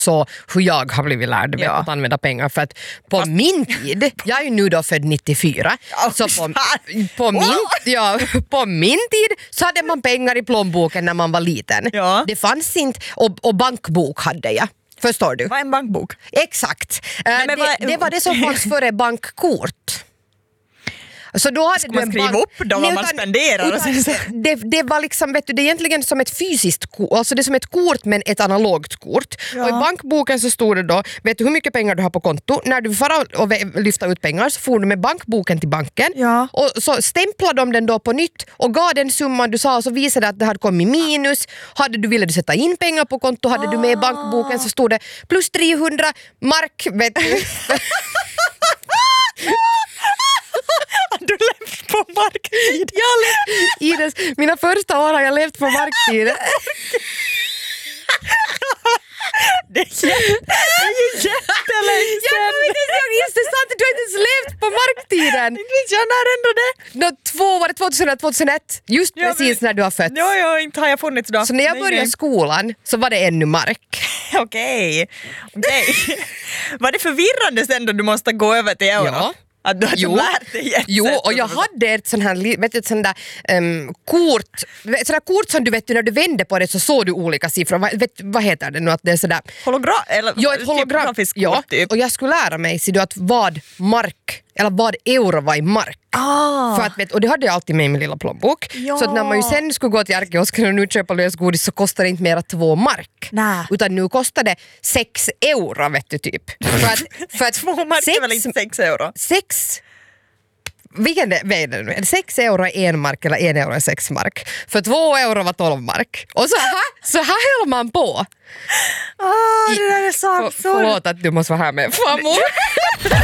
så hur jag har blivit lärd att använda pengar. För att på min tid, jag är ju nu då född 94, så på min tid så hade man pengar i plånboken när man var liten. Ja. Det fanns inte, och bankbok hade jag. Förstår du? Vad är en bankbok? Exakt. Det var det som fanns före bankkort. Så då hade ska man skriva upp då vad man spenderar? Det var liksom, vet du, det är egentligen som ett fysiskt kort, alltså det är som ett kort men ett analogt kort. Ja. Och i bankboken så stod det då, vet du hur mycket pengar du har på konto? När du får och lyfta ut pengar så får du med bankboken till banken och så stämplade de den då på nytt och gav den summan du sa och så visade att det hade kommit minus. Ville du sätta in pengar på konto, hade du med bankboken så stod det plus 300 mark, vet du. Du levt på marktid. Ines, mina första år har jag levt på marktid. Det är ju jättelänge sedan. Just det, sant, du har inte ens levt på marktiden. Jag när ändå det. Var det 2001? Just precis när du har fötts. Ja, inte har jag funnits då. Så när jag började skolan så var det ännu mark. Okej. Var det förvirrande sen då du måste gå över till euro? Ja. Att du hade lärt dig och jag hade ett sånt här, vet du, ett sånt där kort som du vet när du vände på det så såg du olika siffror. Vad heter det nu? Att det är sådär hologram eller ett hologram. Kort, typ. Och jag skulle lära mig att vad mark eller vad euro var i mark. För att, och det hade jag alltid med i min lilla plånbok. Ja. Så att när man ju sen skulle gå till Ärkekiosken och nu köpa lösgodis så kostar det inte mer 2 mark. Nä. Utan nu kostar det 6 euro, vet du, typ. För att 2 mark är väl inte 6 euro? 6... Vilken är det nu? 6 euro är 1 mark eller 1 euro är 6 mark. För 2 euro var 12 mark. Och så här höll man på. Det där är så absurt. Förlåt att du måste vara här med farmor.